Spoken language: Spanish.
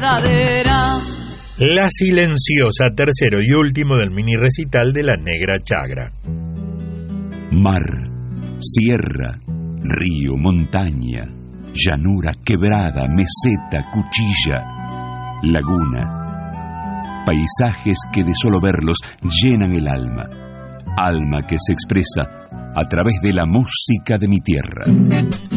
verdadera. La Silenciosa, tercero y último del mini recital de La Negra Chagra. Mar, sierra, río, montaña, llanura, quebrada, meseta, cuchilla, laguna. Paisajes que de solo verlos llenan el alma. Alma que se expresa a través de la música de mi tierra.